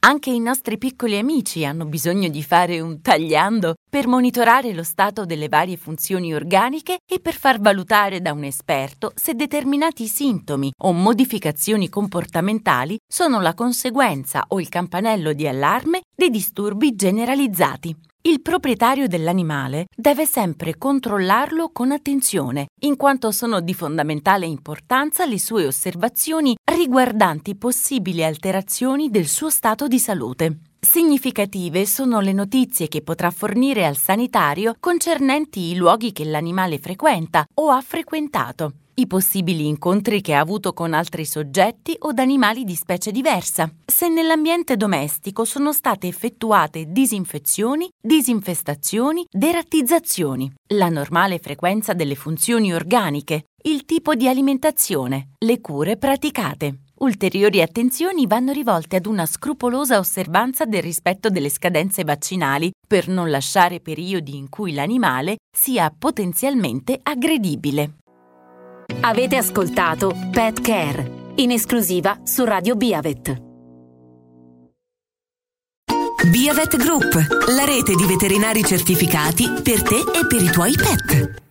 Anche i nostri piccoli amici hanno bisogno di fare un tagliando per monitorare lo stato delle varie funzioni organiche e per far valutare da un esperto se determinati sintomi o modificazioni comportamentali sono la conseguenza o il campanello di allarme dei disturbi generalizzati. Il proprietario dell'animale deve sempre controllarlo con attenzione, in quanto sono di fondamentale importanza le sue osservazioni riguardanti possibili alterazioni del suo stato di salute. Significative sono le notizie che potrà fornire al sanitario concernenti i luoghi che l'animale frequenta o ha frequentato, i possibili incontri che ha avuto con altri soggetti o animali di specie diversa, se nell'ambiente domestico sono state effettuate disinfezioni, disinfestazioni, derattizzazioni, la normale frequenza delle funzioni organiche, il tipo di alimentazione, le cure praticate. Ulteriori attenzioni vanno rivolte ad una scrupolosa osservanza del rispetto delle scadenze vaccinali per non lasciare periodi in cui l'animale sia potenzialmente aggredibile. Avete ascoltato Pet Care, in esclusiva su Radio Biavet. Biavet Group, la rete di veterinari certificati per te e per i tuoi pet.